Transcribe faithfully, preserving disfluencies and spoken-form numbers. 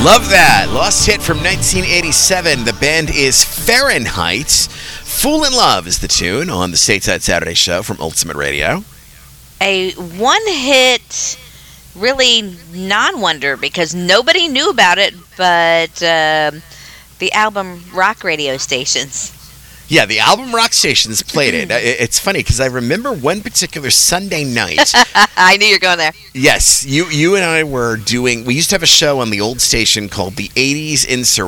Love that. Lost hit from nineteen eighty-seven. The band is Fahrenheit. Fool in Love is the tune on the Stateside Saturday Show from Ultimate Radio. A one-hit, really non-wonder because nobody knew about it, but uh, the album rock radio stations. Yeah, the album rock stations played it. It's funny because I remember one particular Sunday night. I knew you were going there. Yes, you you and I were doing, we used to have a show on the old station called the eighties Insurrection.